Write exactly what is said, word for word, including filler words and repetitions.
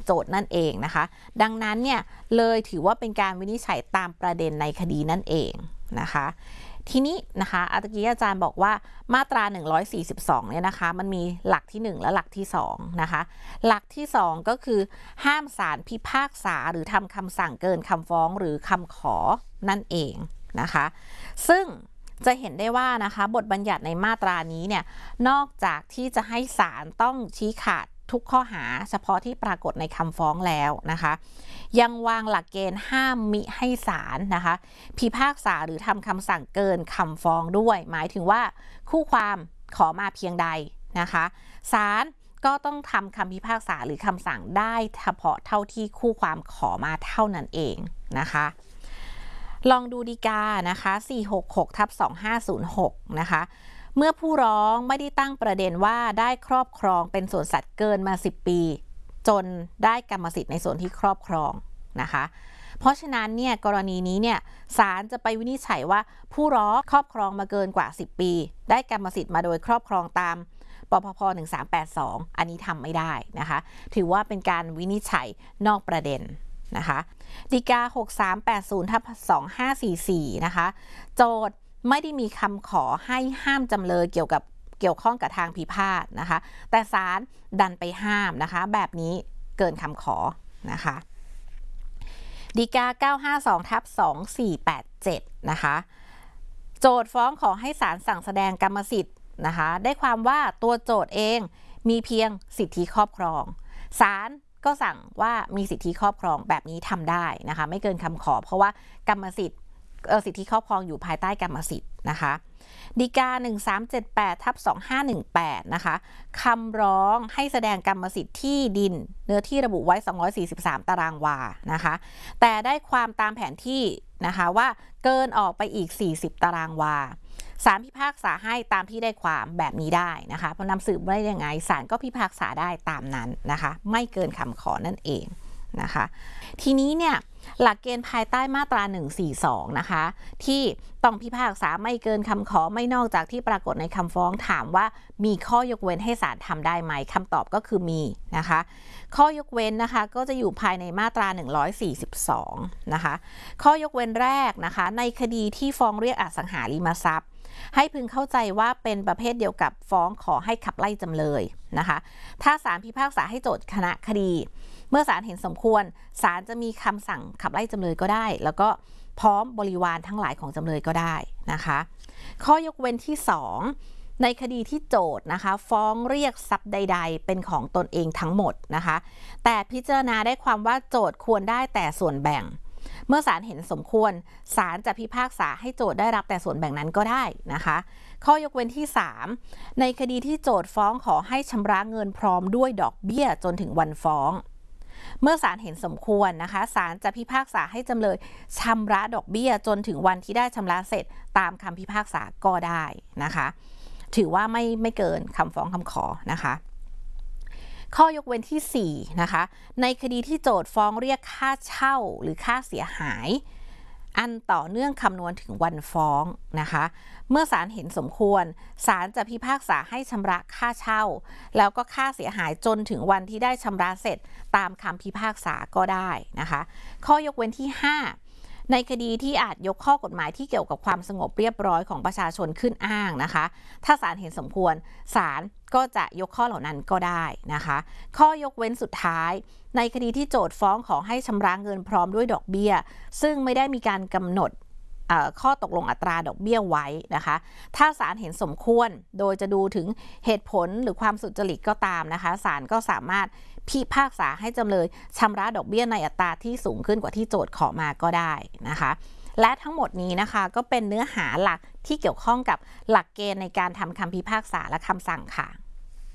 โจทย์นั่นเองนะคะดังนั้นเนี่ยเลยถือว่าเป็นการวินิจฉัยตามประเด็นในคดีนั่นเองนะคะทีนี้นะคะอาตะกี้อาจารย์บอกว่ามาตราหนึ่งร้อยสี่สิบสองเนี่ยนะคะมันมีหลักที่หนึ่งและหลักที่สองนะคะหลักที่สองก็คือห้ามศาลพิพากษาหรือทำคำสั่งเกินคำฟ้องหรือคำขอนั่นเองนะคะซึ่งจะเห็นได้ว่านะคะบทบัญญัติในมาตรานี้เนี่ยนอกจากที่จะให้ศาลต้องชี้ขาดทุกข้อหาเฉพาะที่ปรากฏในคำฟ้องแล้วนะคะยังวางหลักเกณฑ์ห้ามมิให้ศาลนะคะพิพากษาหรือทำคำสั่งเกินคำฟ้องด้วยหมายถึงว่าคู่ความขอมาเพียงใดนะคะศาลก็ต้องทำคำพิพากษาหรือคำสั่งได้เฉพาะเท่าที่คู่ความขอมาเท่านั้นเองนะคะลองดูฎีกานะคะสี่ หก หก ทับ สอง ห้า ศูนย์ หกนะคะเมื่อผู้ร้องไม่ได้ตั้งประเด็นว่าได้ครอบครองเป็นสวนสัตว์เกินมาสิบปีจนได้กรรมสิทธิ์ในส่วนที่ครอบครองนะคะเพราะฉะนั้นเนี่ยกรณีนี้เนี่ยศาลจะไปวินิจฉัยว่าผู้ร้องครอบครองมาเกินกว่าสิบปีได้กรรมสิทธิ์มาโดยครอบครองตามปปพหนึ่งสามแปดสองอันนี้ทำไม่ได้นะคะถือว่าเป็นการวินิจฉัยนอกประเด็นนะคะฎีกาหกสามแปดศูนย์ ทับ สองห้าสี่สี่ นะคะโจทย์ไม่ได้มีคำขอให้ห้ามจำเลยเกี่ยวกับเกี่ยวข้องกับทางพิพาทนะคะแต่ศาลดันไปห้ามนะคะแบบนี้เกินคำขอนะคะฎีกาเก้าห้าสอง ทับ สองสี่แปดเจ็ดนะคะโจทย์ฟ้องขอให้ศาลสั่งแสดงกรรมสิทธิ์นะคะได้ความว่าตัวโจทย์เองมีเพียงสิทธิครอบครองศาลก็สั่งว่ามีสิทธิครอบครองแบบนี้ทำได้นะคะไม่เกินคำขอเพราะว่ากรรมสิทธิ์สิทธิครอบครองอยู่ภายใต้กรรมสิทธิ์นะคะฎีกาหนึ่งสามเจ็ดแปด ทับ สองห้าหนึ่งแปดนะคะคำร้องให้แสดงกรรมสิทธิ์ที่ดินเนื้อที่ระบุไว้สองร้อยสี่สิบสามตารางวานะคะแต่ได้ความตามแผนที่นะคะว่าเกินออกไปอีกสี่สิบตารางวาศาลพิพากษาให้ตามที่ได้ความแบบนี้ได้นะคะพอนำสืบได้ยังไงศาลก็พิพากษาได้ตามนั้นนะคะไม่เกินคำขอนั่นเองนะคะทีนี้เนี่ยหลักเกณฑ์ภายใต้มาตราหนึ่งสี่สองนะคะที่ต้องพิพากษาไม่เกินคำขอไม่นอกจากที่ปรากฏในคำฟ้องถามว่ามีข้อยกเว้นให้ศาลทำได้ไหมคำตอบก็คือมีนะคะข้อยกเว้นนะคะก็จะอยู่ภายในมาตราหนึ่งร้อยสี่สิบสองนะคะข้อยกเว้นแรกนะคะในคดีที่ฟ้องเรียกอสังหาริมทรัพย์ให้พึงเข้าใจว่าเป็นประเภทเดียวกับฟ้องขอให้ขับไล่จำเลยนะคะถ้าศาลพิพากษาให้โจทย์คณะคดีเมื่อศาลเห็นสมควรศาลจะมีคำสั่งขับไล่จำเลยก็ได้แล้วก็พร้อมบริวารทั้งหลายของจำเลยก็ได้นะคะข้อยกเว้นที่สองในคดีที่โจทย์นะคะฟ้องเรียกทรัพย์ใดๆเป็นของตนเองทั้งหมดนะคะแต่พิจารณาได้ความว่าโจทย์ควรได้แต่ส่วนแบ่งเมื่อศาลเห็นสมควรศาลจะพิพากษาให้โจทย์ได้รับแต่ส่วนแบ่งนั้นก็ได้นะคะข้อยกเว้นที่สามในคดีที่โจทย์ฟ้องขอให้ชำระเงินพร้อมด้วยดอกเบี้ยจนถึงวันฟ้องเมื่อศาลเห็นสมควรนะคะศาลจะพิพากษาให้จำเลยชำระดอกเบี้ยจนถึงวันที่ได้ชำระเสร็จตามคำพิพากษาก็ได้นะคะถือว่าไม่ไม่เกินคำฟ้องคำขอนะคะข้อยกเว้นที่สี่นะคะในคดีที่โจทย์ฟ้องเรียกค่าเช่าหรือค่าเสียหายอันต่อเนื่องคำนวณถึงวันฟ้องนะคะเมื่อศาลเห็นสมควรศาลจะพิพากษาให้ชำระค่าเช่าแล้วก็ค่าเสียหายจนถึงวันที่ได้ชำระเสร็จตามคำพิพากษาก็ได้นะคะข้อยกเว้นที่ห้าในคดีที่อาจยกข้อกฎหมายที่เกี่ยวกับความสงบเรียบร้อยของประชาชนขึ้นอ้างนะคะถ้าศาลเห็นสมควรศาลก็จะยกข้อเหล่านั้นก็ได้นะคะข้อยกเว้นสุดท้ายในคดีที่โจทย์ฟ้องขอให้ชำระเงินพร้อมด้วยดอกเบี้ยซึ่งไม่ได้มีการกำหนดข้อตกลงอัตราดอกเบี้ยไว้นะคะถ้าศาลเห็นสมควรโดยจะดูถึงเหตุผลหรือความสุจริตก็ตามนะคะศาลก็สามารถพิพากษาให้จำเลยชำระดอกเบี้ยในอัตราที่สูงขึ้นกว่าที่โจทย์ขอมาก็ได้นะคะและทั้งหมดนี้นะคะก็เป็นเนื้อหาหลักที่เกี่ยวข้องกับหลักเกณฑ์ในการทำคำพิพากษาและคำสั่งค่ะ